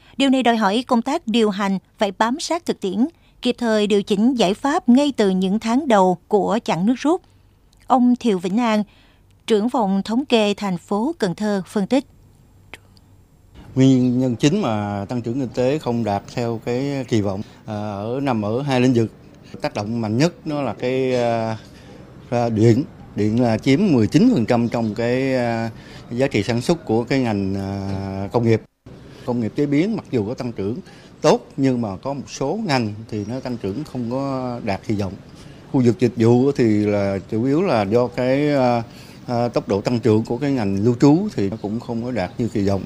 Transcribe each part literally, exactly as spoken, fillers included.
Điều này đòi hỏi công tác điều hành phải bám sát thực tiễn, kịp thời điều chỉnh giải pháp ngay từ những tháng đầu của chặng nước rút. Ông Thiều Vĩnh An, trưởng phòng thống kê thành phố Cần Thơ phân tích. Nguyên nhân chính mà tăng trưởng kinh tế không đạt theo cái kỳ vọng ở nằm ở hai lĩnh vực. Tác động mạnh nhất nó là cái uh, điện, điện là chiếm mười chín phần trăm trong cái uh, giá trị sản xuất của cái ngành uh, công nghiệp. Công nghiệp chế biến mặc dù có tăng trưởng tốt nhưng mà có một số ngành thì nó tăng trưởng không có đạt kỳ vọng. Khu vực dịch vụ thì là chủ yếu là do cái uh, uh, tốc độ tăng trưởng của cái ngành lưu trú thì nó cũng không có đạt như kỳ vọng.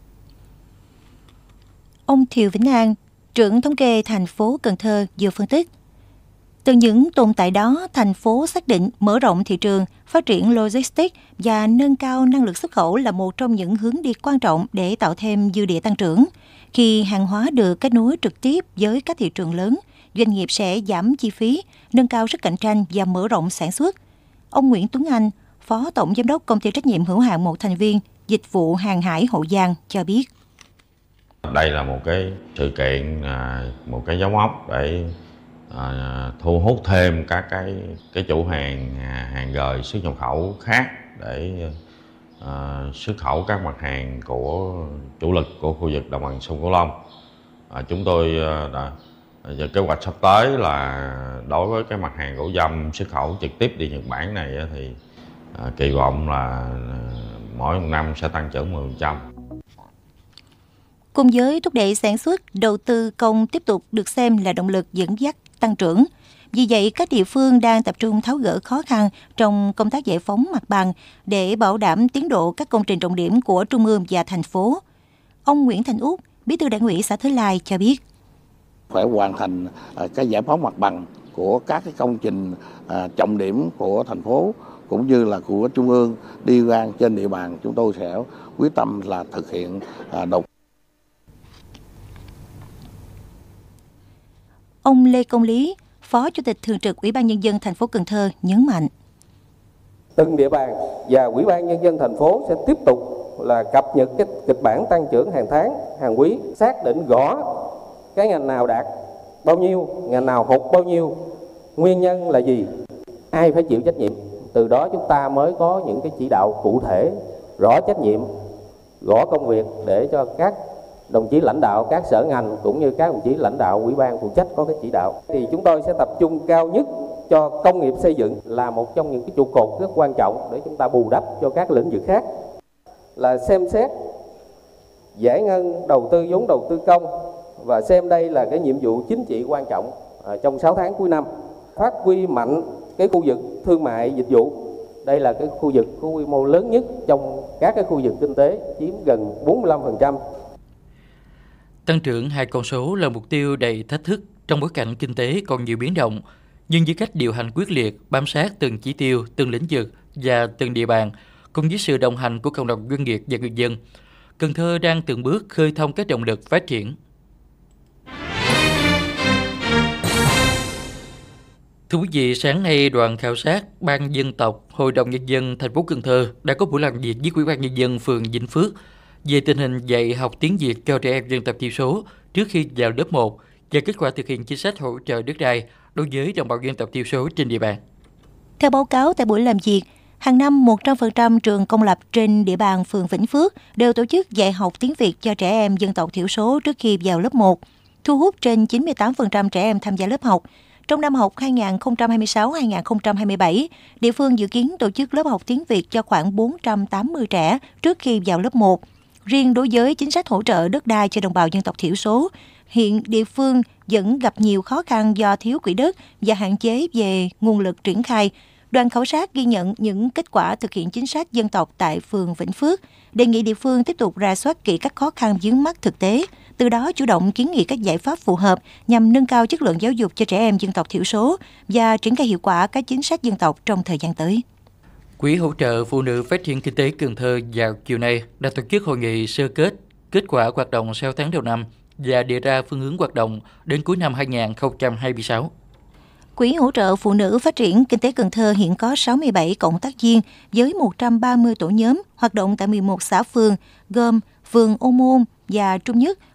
Ông Thiều Vĩnh An, trưởng thống kê thành phố Cần Thơ vừa phân tích. Từ những tồn tại đó, thành phố xác định mở rộng thị trường, phát triển logistics và nâng cao năng lực xuất khẩu là một trong những hướng đi quan trọng để tạo thêm dư địa tăng trưởng. Khi hàng hóa được kết nối trực tiếp với các thị trường lớn, doanh nghiệp sẽ giảm chi phí, nâng cao sức cạnh tranh và mở rộng sản xuất. Ông Nguyễn Tuấn Anh, Phó Tổng Giám đốc Công ty trách nhiệm hữu hạn một thành viên Dịch vụ Hàng hải Hậu Giang cho biết. Đây là một cái sự kiện, một cái dấu mốc để À, thu hút thêm các cái cái chủ hàng hàng gời xuất nhập khẩu khác để à, xuất khẩu các mặt hàng của chủ lực của khu vực đồng bằng sông Cửu Long. À, chúng tôi đã kế hoạch sắp tới là đối với cái mặt hàng gỗ dăm xuất khẩu trực tiếp đi Nhật Bản này thì à, kỳ vọng là mỗi một năm sẽ tăng trưởng mười phần trăm. Cùng với thúc đẩy sản xuất, đầu tư công tiếp tục được xem là động lực dẫn dắt tăng trưởng. Vì vậy, các địa phương đang tập trung tháo gỡ khó khăn trong công tác giải phóng mặt bằng để bảo đảm tiến độ các công trình trọng điểm của Trung ương và thành phố. Ông Nguyễn Thành Úc, Bí thư Đảng ủy xã Thới Lai cho biết. Phải hoàn thành cái giải phóng mặt bằng của các cái công trình trọng điểm của thành phố cũng như là của Trung ương đi ngang trên địa bàn, chúng tôi sẽ quyết tâm là thực hiện đầu. Ông Lê Công Lý, Phó Chủ tịch Thường trực Ủy ban Nhân dân thành phố Cần Thơ nhấn mạnh. Từng địa bàn và Ủy ban Nhân dân thành phố sẽ tiếp tục là cập nhật cái kịch bản tăng trưởng hàng tháng, hàng quý, xác định rõ cái ngành nào đạt bao nhiêu, ngành nào hụt bao nhiêu, nguyên nhân là gì, ai phải chịu trách nhiệm. Từ đó chúng ta mới có những cái chỉ đạo cụ thể, rõ trách nhiệm, rõ công việc để cho các đồng chí lãnh đạo các sở ngành cũng như các đồng chí lãnh đạo ủy ban phụ trách có cái chỉ đạo. Thì chúng tôi sẽ tập trung cao nhất cho công nghiệp xây dựng là một trong những cái trụ cột rất quan trọng để chúng ta bù đắp cho các lĩnh vực khác. Là xem xét giải ngân đầu tư vốn đầu tư công và xem đây là cái nhiệm vụ chính trị quan trọng trong sáu tháng cuối năm. Phát huy mạnh cái khu vực thương mại dịch vụ. Đây là cái khu vực có quy mô lớn nhất trong các cái khu vực kinh tế, chiếm gần bốn mươi lăm phần trăm. Tăng trưởng hai con số là mục tiêu đầy thách thức trong bối cảnh kinh tế còn nhiều biến động, nhưng với cách điều hành quyết liệt, bám sát từng chỉ tiêu, từng lĩnh vực và từng địa bàn, cùng với sự đồng hành của cộng đồng doanh nghiệp và người dân, Cần Thơ đang từng bước khơi thông các động lực phát triển. Thưa quý vị, sáng nay đoàn khảo sát Ban Dân tộc Hội đồng Nhân dân thành phố Cần Thơ đã có buổi làm việc với Ủy ban Nhân dân phường Vĩnh Phước về tình hình dạy học tiếng Việt cho trẻ em dân tộc thiểu số trước khi vào lớp một và kết quả thực hiện chính sách hỗ trợ đất đai đối với đồng bào dân tộc thiểu số trên địa bàn. Theo báo cáo tại buổi làm việc, hàng năm một trăm phần trăm trường công lập trên địa bàn phường Vĩnh Phước đều tổ chức dạy học tiếng Việt cho trẻ em dân tộc thiểu số trước khi vào lớp một, thu hút trên chín mươi tám phần trăm trẻ em tham gia lớp học. Trong năm học hai nghìn không trăm hai mươi sáu hai nghìn không trăm hai mươi bảy, địa phương dự kiến tổ chức lớp học tiếng Việt cho khoảng bốn trăm tám mươi trẻ trước khi vào lớp một. Riêng đối với chính sách hỗ trợ đất đai cho đồng bào dân tộc thiểu số, hiện địa phương vẫn gặp nhiều khó khăn do thiếu quỹ đất và hạn chế về nguồn lực triển khai. Đoàn khảo sát ghi nhận những kết quả thực hiện chính sách dân tộc tại phường Vĩnh Phước, đề nghị địa phương tiếp tục rà soát kỹ các khó khăn vướng mắc thực tế, từ đó chủ động kiến nghị các giải pháp phù hợp nhằm nâng cao chất lượng giáo dục cho trẻ em dân tộc thiểu số và triển khai hiệu quả các chính sách dân tộc trong thời gian tới. Quỹ hỗ trợ phụ nữ phát triển kinh tế Cần Thơ vào chiều nay đã tổ chức hội nghị sơ kết kết quả hoạt động sáu tháng đầu năm và đề ra phương hướng hoạt động đến cuối năm hai nghìn không trăm hai mươi sáu. Quỹ hỗ trợ phụ nữ phát triển kinh tế Cần Thơ hiện có sáu mươi bảy cộng tác viên với một trăm ba mươi tổ nhóm hoạt động tại mười một xã phường, gồm phường Ô Môn và Trung Nhất,